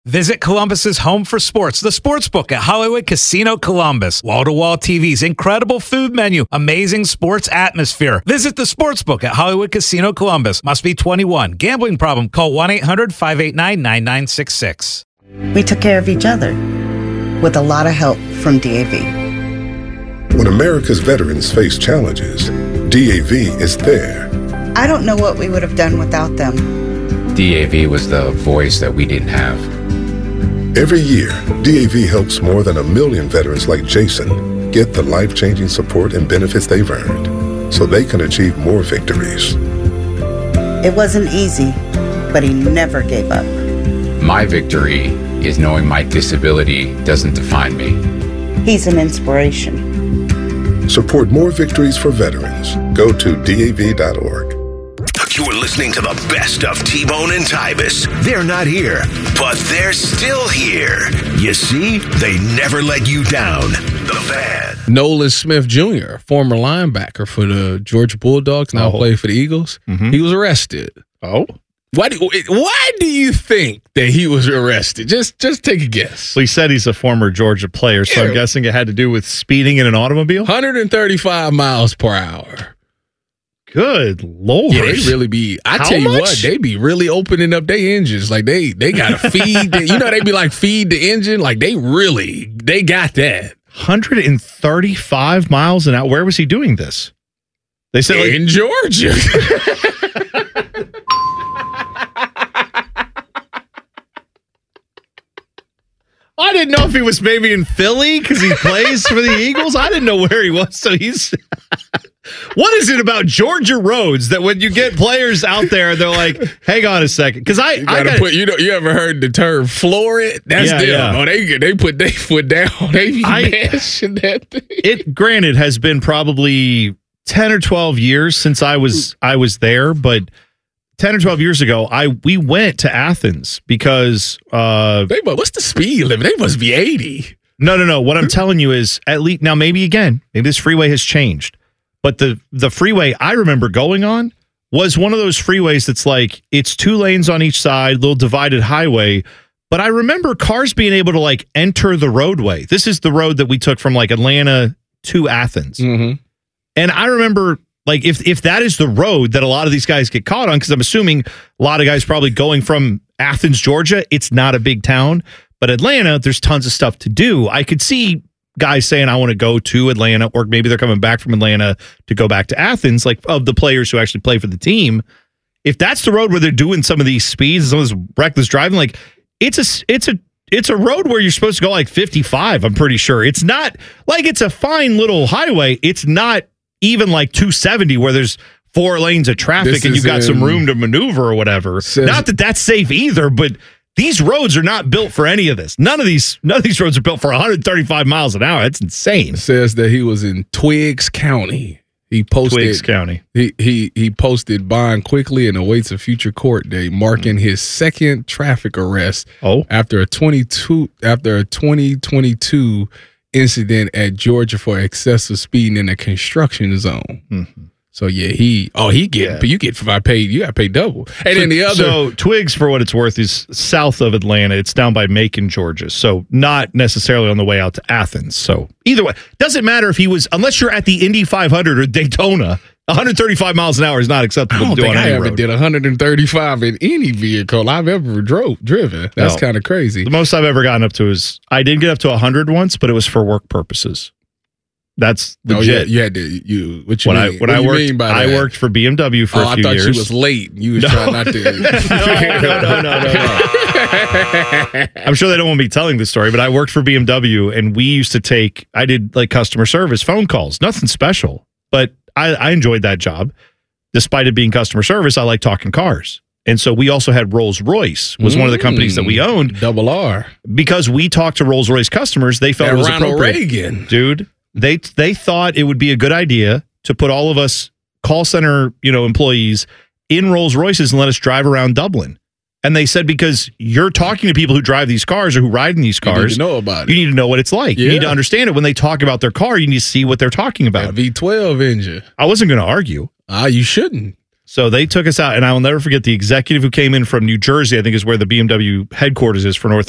Visit Columbus's home for sports, the Sportsbook at Hollywood Casino Columbus. Wall-to-wall TVs, incredible food menu, amazing sports atmosphere. Visit the Sportsbook at Hollywood Casino Columbus. Must be 21. Gambling problem? Call 1-800-589-9966. We took care of each other with a lot of help from DAV. When America's veterans face challenges, DAV is there. I don't know what we would have done without them. DAV was the voice that we didn't have. Every year, DAV helps more than 1 million veterans like Jason get the life-changing support and benefits they've earned so they can achieve more victories. It wasn't easy, but he never gave up. My victory is knowing my disability doesn't define me. He's an inspiration. Support more victories for veterans. Go to DAV.org. You're listening to the best of T-Bone and Tyvis. They're not here, but they're still here. You see, they never let you down. The Fan. Nolan Smith Jr., former linebacker for the Georgia Bulldogs, now played for the Eagles. He was arrested. Oh? Why do you think that he was arrested? Just take a guess. Well, he said he's a former Georgia player, so I'm guessing it had to do with speeding in an automobile? 135 miles per hour. Good Lord. Yeah, they really be, tell you what, they be really opening up their engines. Like, they got to feed, they be like, feed the engine. Like, they got that. 135 miles an hour. Where was he doing this? They said in Georgia. I didn't know if he was maybe in Philly because he plays for the Eagles. I didn't know where he was. So he's... What is it about Georgia roads that when you get players out there, they're like, hang on a second. Because you ever heard the term floor it? That's them. Yeah. Oh, they put their foot down. They be mashing that thing. It, granted, has been probably 10 or 12 years since I was there, but 10 or 12 years ago, we went to Athens because what's the speed limit? They must be 80. No. What I'm telling you is, at least now, maybe this freeway has changed, but the freeway I remember going on was one of those freeways that's like it's 2 lanes on each side, little divided highway. But I remember cars being able to like enter the roadway. This is the road that we took from like Atlanta to Athens, and I remember. Like, if that is the road that a lot of these guys get caught on, because I'm assuming a lot of guys probably going from Athens, Georgia, it's not a big town. But Atlanta, there's tons of stuff to do. I could see guys saying, I want to go to Atlanta, or maybe they're coming back from Atlanta to go back to Athens, like of the players who actually play for the team. If that's the road where they're doing some of these speeds, some of this reckless driving, like it's a road where you're supposed to go like 55, I'm pretty sure. It's not like it's a fine little highway. It's not even like 270 where there's 4 lanes of traffic and you've got some room to maneuver or whatever. Not that that's safe either, but these roads are not built for any of this. None of these roads are built for 135 miles an hour. That's insane. It says that he was in Twiggs County. He posted Twiggs County. He posted bond quickly and awaits a future court date, marking his second traffic arrest after a 2022 incident at Georgia for excessive speeding in a construction zone. So yeah, you got paid double. And then the other, so Twiggs, for what it's worth, is south of Atlanta. It's down by Macon, Georgia. So not necessarily on the way out to Athens. So either way, doesn't matter if he was, unless you're at the Indy 500 or Daytona. 135 miles an hour is not acceptable to do on any road. I ever did 135 in any vehicle I've ever driven. That's kind of crazy. The most I've ever gotten up to is, I did get up to 100 once, but it was for work purposes. That's legit. You had to. What you mean? I worked for BMW for a few years. I thought you was late. You was trying not to. No. I'm sure they don't want me telling this story, but I worked for BMW, and we used to I did like customer service phone calls. Nothing special, but I enjoyed that job. Despite it being customer service, I like talking cars. And so we also had Rolls-Royce, was one of the companies that we owned. Double R. Because we talked to Rolls-Royce customers, they felt it was Ronald appropriate. Reagan. Dude, they thought it would be a good idea to put all of us call center, employees in Rolls-Royces and let us drive around Dublin. And they said, because you're talking to people who drive these cars or who ride in these cars. You need to know about it. You need to know what it's like. Yeah. You need to understand it. When they talk about their car, you need to see what they're talking about. That V12 engine. I wasn't going to argue. You shouldn't. So they took us out, and I will never forget the executive who came in from New Jersey, I think is where the BMW headquarters is for North